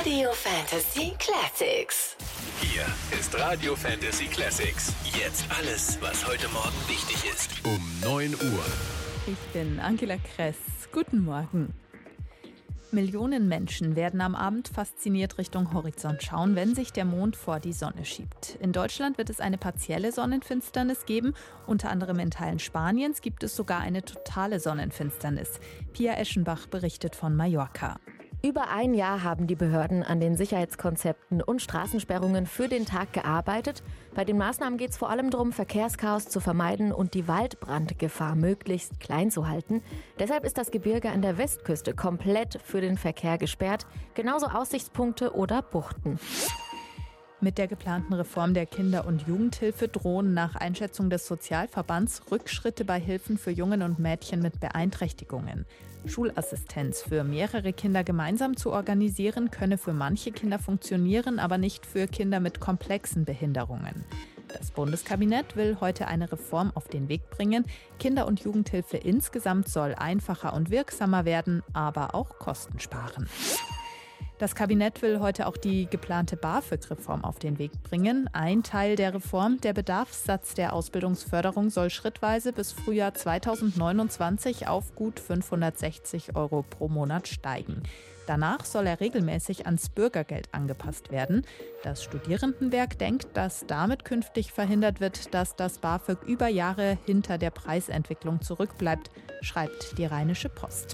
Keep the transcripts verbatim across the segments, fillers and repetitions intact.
Radio Fantasy Classics. Hier ist Radio Fantasy Classics. Jetzt alles, was heute Morgen wichtig ist. Um neun Uhr. Ich bin Angela Kress. Guten Morgen. Millionen Menschen werden am Abend fasziniert Richtung Horizont schauen, wenn sich der Mond vor die Sonne schiebt. In Deutschland wird es eine partielle Sonnenfinsternis geben. Unter anderem in Teilen Spaniens gibt es sogar eine totale Sonnenfinsternis. Pia Eschenbach berichtet von Mallorca. Über ein Jahr haben die Behörden an den Sicherheitskonzepten und Straßensperrungen für den Tag gearbeitet. Bei den Maßnahmen geht es vor allem darum, Verkehrschaos zu vermeiden und die Waldbrandgefahr möglichst klein zu halten. Deshalb ist das Gebirge an der Westküste komplett für den Verkehr gesperrt, genauso Aussichtspunkte oder Buchten. Mit der geplanten Reform der Kinder- und Jugendhilfe drohen nach Einschätzung des Sozialverbands Rückschritte bei Hilfen für Jungen und Mädchen mit Beeinträchtigungen. Schulassistenz für mehrere Kinder gemeinsam zu organisieren, könne für manche Kinder funktionieren, aber nicht für Kinder mit komplexen Behinderungen. Das Bundeskabinett will heute eine Reform auf den Weg bringen. Kinder- und Jugendhilfe insgesamt soll einfacher und wirksamer werden, aber auch Kosten sparen. Das Kabinett will heute auch die geplante BAföG-Reform auf den Weg bringen. Ein Teil der Reform, der Bedarfssatz der Ausbildungsförderung, soll schrittweise bis Frühjahr zweitausendneunundzwanzig auf gut fünfhundertsechzig Euro pro Monat steigen. Danach soll er regelmäßig ans Bürgergeld angepasst werden. Das Studierendenwerk denkt, dass damit künftig verhindert wird, dass das BAföG über Jahre hinter der Preisentwicklung zurückbleibt, schreibt die Rheinische Post.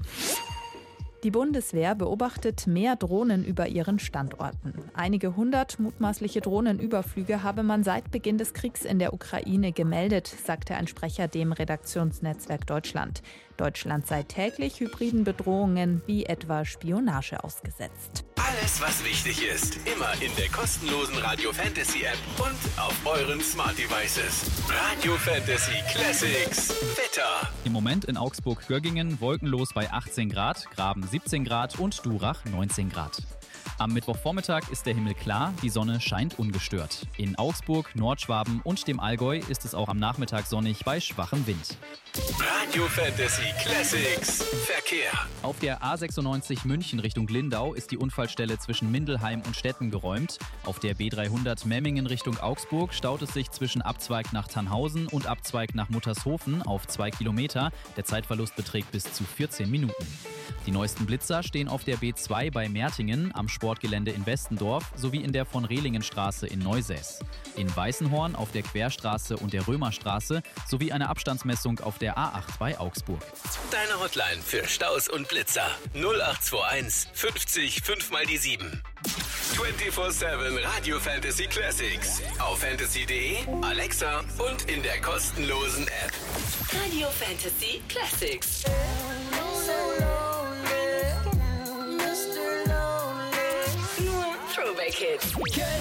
Die Bundeswehr beobachtet mehr Drohnen über ihren Standorten. Einige hundert mutmaßliche Drohnenüberflüge habe man seit Beginn des Kriegs in der Ukraine gemeldet, sagte ein Sprecher dem Redaktionsnetzwerk Deutschland. Deutschland sei täglich hybriden Bedrohungen wie etwa Spionage ausgesetzt. Alles, was wichtig ist, immer in der kostenlosen Radio Fantasy App und auf euren Smart Devices. Radio Fantasy Classics. Wetter. Im Moment in Augsburg-Göggingen wolkenlos bei achtzehn Grad, Graben siebzehn Grad und Durach neunzehn Grad. Am Mittwochvormittag ist der Himmel klar, die Sonne scheint ungestört. In Augsburg, Nordschwaben und dem Allgäu ist es auch am Nachmittag sonnig bei schwachem Wind. Radio Fantasy Classics. Verkehr. Auf der A sechsundneunzig München Richtung Lindau ist die Unfallstelle zwischen Mindelheim und Stetten geräumt. Auf der B dreihundert Memmingen Richtung Augsburg staut es sich zwischen Abzweig nach Tannhausen und Abzweig nach Muttershofen auf zwei Kilometer. Der Zeitverlust beträgt bis zu vierzehn Minuten. Die neuesten Blitzer stehen auf der B zwei bei Mertingen, am Sportgelände in Westendorf sowie in der von Rehlingenstraße in Neusäß. In Weißenhorn auf der Querstraße und der Römerstraße sowie eine Abstandsmessung auf der A acht bei Augsburg. Deine Hotline für Staus und Blitzer null acht zwei eins fünfzig fünf mal die sieben. vierundzwanzig sieben Radio Fantasy Classics auf fantasy punkt de, Alexa und in der kostenlosen App. Radio Fantasy Classics. Nur Throwback Hits.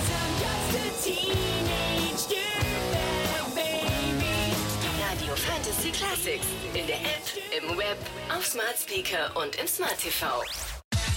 Radio Fantasy Classics in der App, im Web, auf Smart Speaker und im Smart T V.